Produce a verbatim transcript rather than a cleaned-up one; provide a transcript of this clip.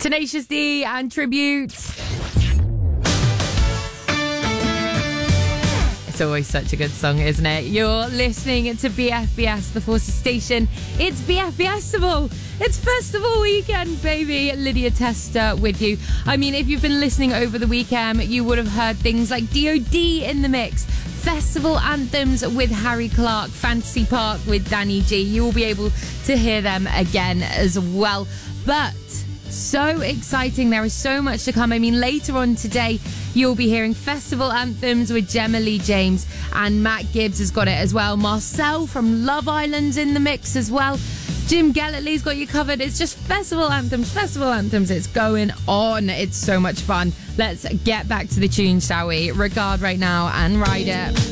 Tenacious D and Tribute. It's always such a good song, isn't it? You're listening to B F B S, the Forces Station. It's B F B Festival. It's festival weekend, baby. Lydia Tester with you. I mean, if you've been listening over the weekend, you would have heard things like D O D in the mix, festival anthems with Harry Clark, Fantasy Park with Danny G. You will be able to hear them again as well. But so exciting. There is so much to come. I mean, later on today, you'll be hearing festival anthems with Gemma Lee James, and Matt Gibbs has got it as well. Marcel from Love Island's in the mix as well. Jim Gellerly's got you covered. It's just festival anthems, festival anthems. It's going on. It's so much fun. Let's get back to the tune, shall we? Regard right now and ride it.